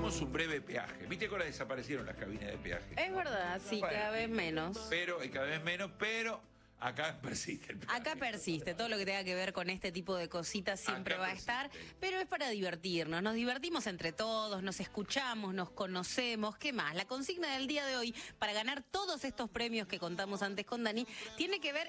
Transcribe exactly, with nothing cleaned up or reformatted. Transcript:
Hacemos un breve peaje. ¿Viste que ahora desaparecieron las cabinas de peaje? Es verdad, sí, Bueno, cada vez menos. Pero, y cada vez menos, pero acá persiste el peaje. Acá persiste, todo lo que tenga que ver con este tipo de cositas siempre Acá va a persiste. estar, pero es para divertirnos, nos divertimos entre todos, nos escuchamos, nos conocemos, ¿qué más? La consigna del día de hoy, para ganar todos estos premios que contamos antes con Dani, tiene que ver